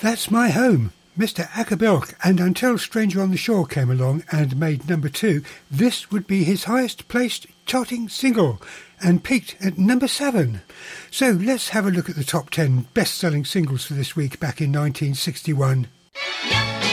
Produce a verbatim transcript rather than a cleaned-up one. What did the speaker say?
That's My Home, Mister Acker Belk, and until Stranger on the Shore came along and made number two, this would be his highest placed charting single and peaked at number seven. So let's have a look at the top ten best-selling singles for this week back in nineteen sixty-one.